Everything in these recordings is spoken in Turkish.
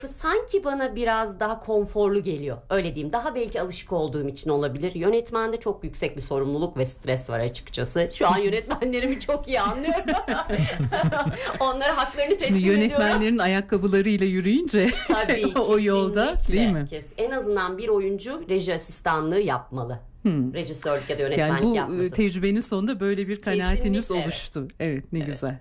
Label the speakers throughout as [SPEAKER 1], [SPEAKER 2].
[SPEAKER 1] sanki bana biraz daha konforlu geliyor. Öyle diyeyim. Daha belki alışık olduğum için olabilir. Yönetmende çok yüksek bir sorumluluk ve stres var açıkçası. Şu an yönetmenlerimi çok iyi anlıyorum. Onlara haklarını teslim
[SPEAKER 2] Şimdi
[SPEAKER 1] ediyorum.
[SPEAKER 2] yönetmenlerin ayakkabılarıyla yürüyünce
[SPEAKER 1] Tabii,
[SPEAKER 2] o yolda değil mi?
[SPEAKER 1] En azından bir oyuncu reji asistanlığı yapmalı. Rejisörlük ya da yönetmenlik
[SPEAKER 2] yani bu
[SPEAKER 1] yapması.
[SPEAKER 2] tecrübenin sonunda böyle bir kanaatiniz
[SPEAKER 1] Kesinlikle,
[SPEAKER 2] oluştu. Evet, ne güzel.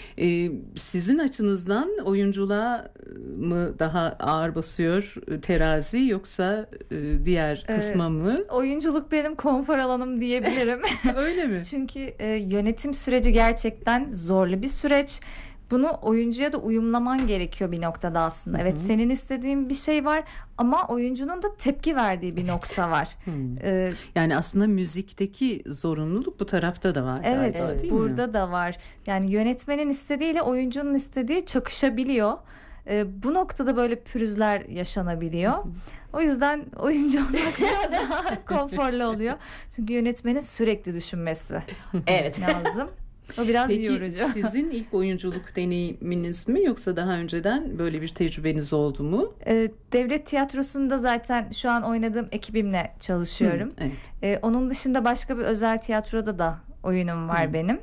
[SPEAKER 2] Sizin açınızdan oyunculuğa mı daha ağır basıyor terazi, yoksa diğer kısma mı?
[SPEAKER 3] Oyunculuk benim konfor alanım diyebilirim.
[SPEAKER 2] Öyle mi?
[SPEAKER 3] Çünkü yönetim süreci gerçekten zorlu bir süreç. Bunu oyuncuya da uyumlaman gerekiyor bir noktada aslında. Evet, senin istediğin bir şey var ama oyuncunun da tepki verdiği bir nokta var.
[SPEAKER 2] Yani aslında müzikteki zorunluluk bu tarafta da var.
[SPEAKER 3] Evet,
[SPEAKER 2] galiba, değil
[SPEAKER 3] burada
[SPEAKER 2] mi?
[SPEAKER 3] da var. Yani yönetmenin istediğiyle oyuncunun istediği çakışabiliyor. Bu noktada böyle pürüzler yaşanabiliyor. O yüzden oyuncu olmak biraz daha konforlu oluyor. Çünkü yönetmenin sürekli düşünmesi
[SPEAKER 1] Evet.
[SPEAKER 3] lazım. O biraz
[SPEAKER 2] Peki
[SPEAKER 3] yorucu.
[SPEAKER 2] sizin ilk oyunculuk deneyiminiz mi, yoksa daha önceden böyle bir tecrübeniz oldu mu?
[SPEAKER 3] Devlet tiyatrosunda zaten şu an oynadığım ekibimle çalışıyorum.
[SPEAKER 2] Evet.
[SPEAKER 3] Onun dışında başka bir özel tiyatroda da oyunum var benim.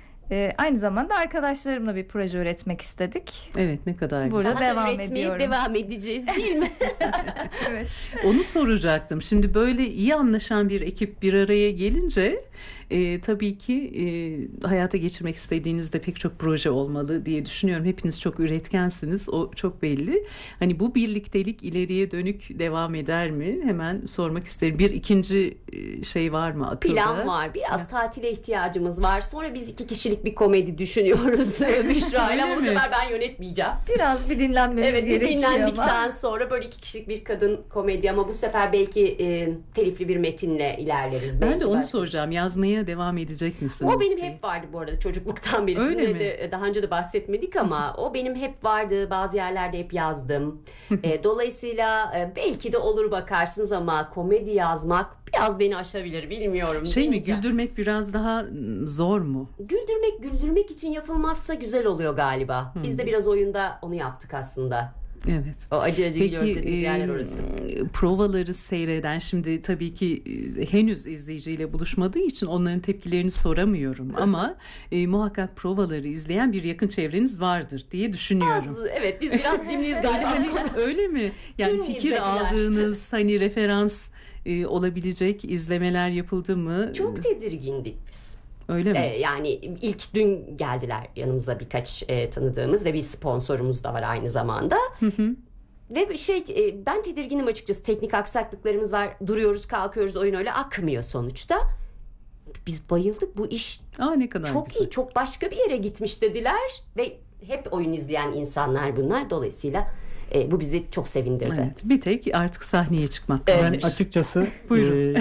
[SPEAKER 3] Aynı zamanda arkadaşlarımla bir proje üretmek istedik.
[SPEAKER 2] Evet, ne kadar
[SPEAKER 3] Burada
[SPEAKER 2] güzel.
[SPEAKER 1] Daha da
[SPEAKER 3] devam
[SPEAKER 1] üretmeye
[SPEAKER 3] ediyorum.
[SPEAKER 1] devam edeceğiz değil mi?
[SPEAKER 3] Evet.
[SPEAKER 2] Onu soracaktım. Şimdi böyle iyi anlaşan bir ekip bir araya gelince tabii ki hayata geçirmek istediğinizde pek çok proje olmalı diye düşünüyorum. Hepiniz çok üretkensiniz. O çok belli. Hani bu birliktelik ileriye dönük devam eder mi? Hemen sormak isterim. Bir ikinci şey var mı akılda?
[SPEAKER 1] Plan var. Biraz tatile ihtiyacımız var. Sonra biz 2 kişilik bir komedi düşünüyoruz Büşra'yla, ama bu
[SPEAKER 2] mi?
[SPEAKER 1] sefer ben yönetmeyeceğim.
[SPEAKER 3] Biraz bir dinlenmemiz
[SPEAKER 1] Evet, bir
[SPEAKER 3] gerekiyor
[SPEAKER 1] dinlendikten
[SPEAKER 3] ama.
[SPEAKER 1] sonra böyle 2 kişilik bir kadın komedi, ama bu sefer belki telifli bir metinle ilerleriz.
[SPEAKER 2] Ben
[SPEAKER 1] Belki
[SPEAKER 2] de onu
[SPEAKER 1] başka bir
[SPEAKER 2] soracağım. Yazmaya devam edecek misiniz?
[SPEAKER 1] O benim
[SPEAKER 2] diye.
[SPEAKER 1] hep vardı bu arada, çocukluktan beri.
[SPEAKER 2] Öyle
[SPEAKER 1] Sizinle
[SPEAKER 2] mi?
[SPEAKER 1] de daha önce de bahsetmedik ama o benim hep vardı. Bazı yerlerde hep yazdım. Dolayısıyla belki de olur bakarsınız, ama komedi yazmak biraz beni aşabilir, bilmiyorum.
[SPEAKER 2] Şey mi,
[SPEAKER 1] Demeyeceğim.
[SPEAKER 2] güldürmek biraz daha zor mu?
[SPEAKER 1] Güldürmek için yapılmazsa güzel oluyor galiba. Biz de biraz oyunda onu yaptık aslında.
[SPEAKER 2] Evet.
[SPEAKER 1] O acı gülüyoruz
[SPEAKER 2] Peki
[SPEAKER 1] dediğimiz yerler orası.
[SPEAKER 2] provaları seyreden, şimdi tabii ki henüz izleyiciyle buluşmadığı için onların tepkilerini soramıyorum ama muhakkak provaları izleyen bir yakın çevreniz vardır diye düşünüyorum.
[SPEAKER 1] Evet, biz biraz cimriyiz galiba.
[SPEAKER 2] Hani öyle mi? Yani
[SPEAKER 1] Dün
[SPEAKER 2] fikir
[SPEAKER 1] izlediler.
[SPEAKER 2] aldığınız, hani referans olabilecek izlemeler yapıldı mı?
[SPEAKER 1] Çok tedirgindik biz.
[SPEAKER 2] Öyle mi?
[SPEAKER 1] Yani ilk dün geldiler yanımıza birkaç tanıdığımız ve bir sponsorumuz da var aynı zamanda. Ve ben tedirginim açıkçası. Teknik aksaklıklarımız var. Duruyoruz, kalkıyoruz, oyun öyle akmıyor sonuçta. Biz bayıldık, bu iş
[SPEAKER 2] Ne kadar
[SPEAKER 1] çok
[SPEAKER 2] güzel.
[SPEAKER 1] iyi, çok başka bir yere gitmiş dediler ve hep oyun izleyen insanlar bunlar. Dolayısıyla bu bizi çok sevindirdi.
[SPEAKER 2] Evet, bir tek artık sahneye çıkmak
[SPEAKER 1] Evet.
[SPEAKER 2] kalmış.
[SPEAKER 4] Ben açıkçası
[SPEAKER 2] Buyurun.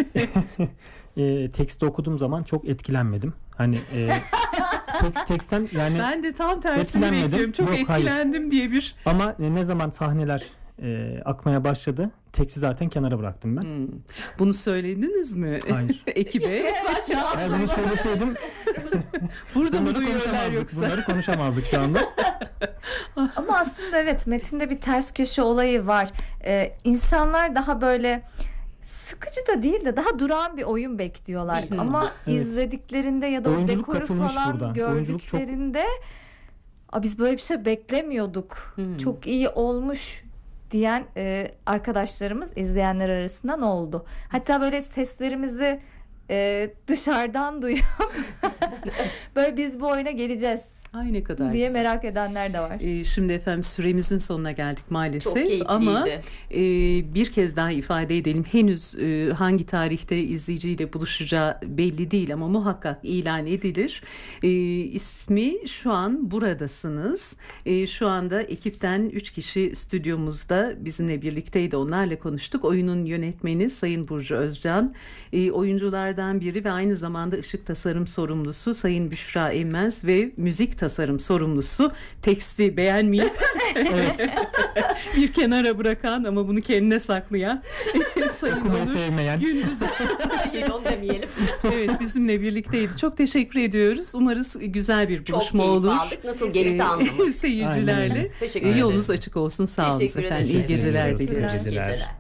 [SPEAKER 4] teksti okuduğum zaman çok etkilenmedim. Hani teksten yani
[SPEAKER 2] Ben de tam tersini
[SPEAKER 4] etkilenmedim.
[SPEAKER 2] bekliyorum. Çok
[SPEAKER 4] Yok, hayır.
[SPEAKER 2] etkilendim diye bir...
[SPEAKER 4] ama ne zaman sahneler akmaya başladı, teksti zaten kenara bıraktım ben.
[SPEAKER 2] Bunu söylediniz mi?
[SPEAKER 4] Hayır.
[SPEAKER 2] Ekibe.
[SPEAKER 4] Eğer bunu söyleseydim
[SPEAKER 2] Burada mı
[SPEAKER 4] bunları
[SPEAKER 2] duyuyorlar
[SPEAKER 4] konuşamazdık.
[SPEAKER 2] yoksa?
[SPEAKER 4] Bunları konuşamazdık şu anda.
[SPEAKER 3] Ama aslında evet, metinde bir ters köşe olayı var. İnsanlar daha böyle sıkıcı da değil de daha durağan bir oyun bekliyorlar.
[SPEAKER 1] Değil mi?
[SPEAKER 3] Ama
[SPEAKER 4] Evet.
[SPEAKER 3] izlediklerinde ya da o
[SPEAKER 4] Oyunculuk
[SPEAKER 3] dekoru
[SPEAKER 4] katılmış
[SPEAKER 3] falan
[SPEAKER 4] burada. Oyunculuk çok-
[SPEAKER 3] gördüklerinde biz böyle bir şey beklemiyorduk. Çok iyi olmuş diyen arkadaşlarımız izleyenler arasından oldu. Hatta böyle seslerimizi dışarıdan duyup böyle biz bu oyuna geleceğiz
[SPEAKER 2] Ay ne kadar
[SPEAKER 3] diye
[SPEAKER 2] güzel.
[SPEAKER 3] merak edenler de var.
[SPEAKER 2] Şimdi efendim süremizin sonuna geldik
[SPEAKER 1] Çok
[SPEAKER 2] maalesef,
[SPEAKER 1] keyifliydi.
[SPEAKER 2] ama bir kez daha ifade edelim, henüz hangi tarihte izleyiciyle buluşacağı belli değil ama muhakkak ilan edilir. İsmi Şu An Buradasınız. Şu anda ekipten 3 kişi stüdyomuzda bizimle birlikteydi, onlarla konuştuk. Oyunun yönetmeni Sayın Burcu Özcan, oyunculardan biri ve aynı zamanda ışık tasarım sorumlusu Sayın Büşra Emmez ve müzik tasarım sorumlusu, teksti beğenmeyip bir kenara bırakan ama bunu kendine saklayan Sayın
[SPEAKER 4] Okumayı
[SPEAKER 2] Onur
[SPEAKER 4] sevmeyen.
[SPEAKER 2] Gündüz.
[SPEAKER 1] Hayır, onu demeyelim.
[SPEAKER 2] Evet, bizimle birlikteydi. Çok teşekkür ediyoruz. Umarız güzel bir
[SPEAKER 1] Çok
[SPEAKER 2] buluşma
[SPEAKER 1] keyif
[SPEAKER 2] olur.
[SPEAKER 1] aldık. Nasıl geçti anlamadım.
[SPEAKER 2] Seyircilerle.
[SPEAKER 1] Teşekkür ederim.
[SPEAKER 2] Yolunuz açık olsun. Sağ olun
[SPEAKER 1] Teşekkür
[SPEAKER 2] efendim.
[SPEAKER 1] ederim.
[SPEAKER 2] İyi geceler
[SPEAKER 3] Teşekkürler.
[SPEAKER 2] diliyoruz.
[SPEAKER 1] İyi geceler.